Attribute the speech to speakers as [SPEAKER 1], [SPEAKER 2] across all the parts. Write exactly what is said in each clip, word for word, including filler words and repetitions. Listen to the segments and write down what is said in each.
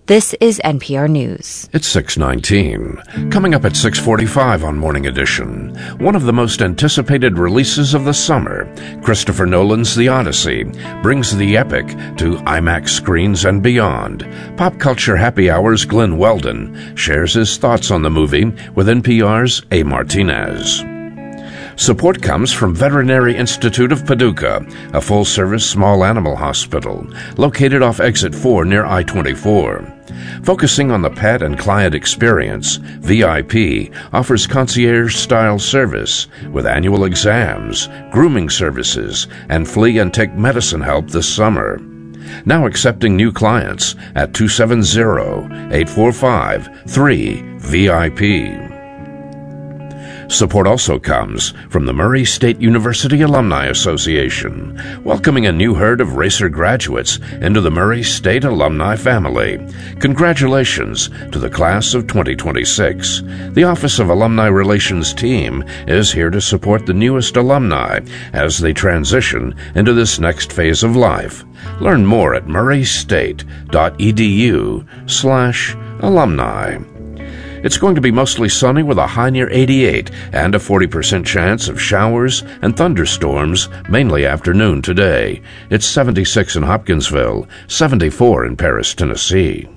[SPEAKER 1] This is N P R News.
[SPEAKER 2] It's six nineteen. Coming up at six forty-five on Morning Edition, one of the most anticipated releases of the summer, Christopher Nolan's The Odyssey, brings the epic to IMAX screens and beyond. Pop Culture Happy Hour's Glenn Weldon shares his thoughts on the movie with N P R's A. Martinez. Support comes from Veterinary Institute of Paducah, a full-service small animal hospital located off Exit four near I twenty-four. Focusing on the pet and client experience, V I P offers concierge-style service with annual exams, grooming services, and flea and tick medicine help this summer. Now accepting new clients at two seven zero, eight four five, three V I P. Support also comes from the Murray State University Alumni Association, welcoming a new herd of Racer graduates into the Murray State alumni family. Congratulations to the class of twenty twenty-six. The Office of Alumni Relations team is here to support the newest alumni as they transition into this next phase of life. Learn more at murraystate.edu slash alumni. It's going to be mostly sunny with a high near eighty-eight and a forty percent chance of showers and thunderstorms, mainly afternoon today. It's seventy-six in Hopkinsville, seventy-four in Paris, Tennessee.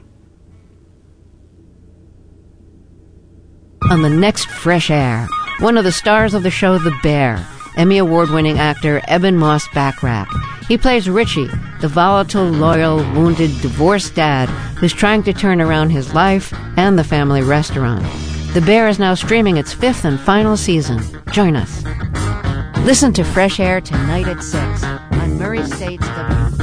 [SPEAKER 3] On the next Fresh Air, one of the stars of the show The Bear, Emmy Award-winning actor Eben Moss-Bachrach. He plays Richie, the volatile, loyal, wounded, divorced dad who's trying to turn around his life and the family restaurant. The Bear is now streaming its fifth and final season. Join us. Listen to Fresh Air tonight at six on Murray State's W.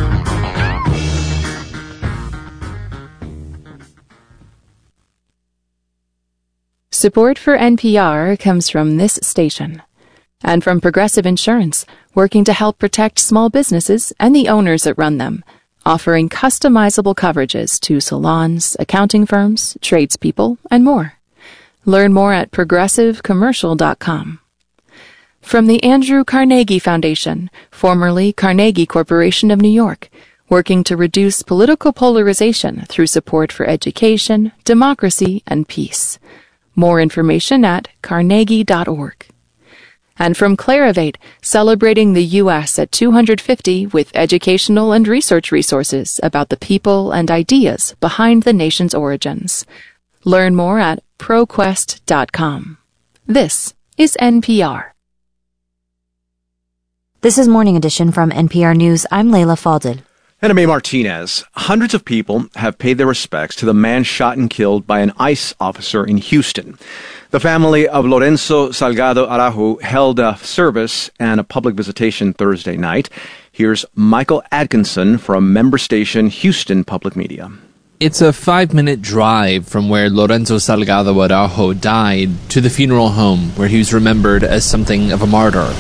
[SPEAKER 4] Support for N P R comes from this station and from Progressive Insurance, working to help protect small businesses and the owners that run them, offering customizable coverages to salons, accounting firms, tradespeople, and more. Learn more at progressive commercial dot com. From the Andrew Carnegie Foundation, formerly Carnegie Corporation of New York, working to reduce political polarization through support for education, democracy, and peace. More information at carnegie dot org. And from Clarivate, celebrating the U S at two hundred fifty with educational and research resources about the people and ideas behind the nation's origins. Learn more at proquest dot com. This is N P R.
[SPEAKER 1] This is Morning Edition from N P R News. I'm Layla Fadel.
[SPEAKER 5] And I'm A. Martinez. Hundreds of people have paid their respects to the man shot and killed by an ICE officer in Houston. The family of Lorenzo Salgado Araujo held a service and a public visitation Thursday night. Here's Michael Atkinson from member station Houston Public Media.
[SPEAKER 6] It's a five-minute drive from where Lorenzo Salgado Araujo died to the funeral home where he was remembered as something of a martyr.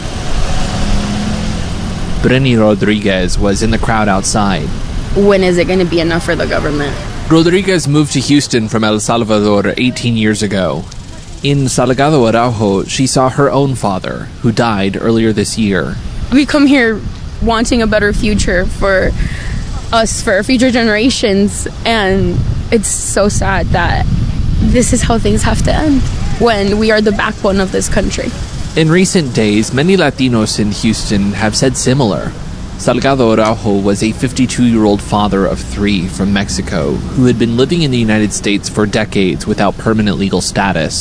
[SPEAKER 6] Brenny Rodriguez was in the crowd outside.
[SPEAKER 7] When is it going to be enough for the government?
[SPEAKER 6] Rodriguez moved to Houston from El Salvador eighteen years ago. In Salgado Araujo, she saw her own father, who died earlier this year.
[SPEAKER 7] We come here wanting a better future for us, for our future generations, and it's so sad that this is how things have to end when we are the backbone of this country.
[SPEAKER 6] In recent days, many Latinos in Houston have said similar. Salgado Araujo was a fifty-two-year-old father of three from Mexico who had been living in the United States for decades without permanent legal status.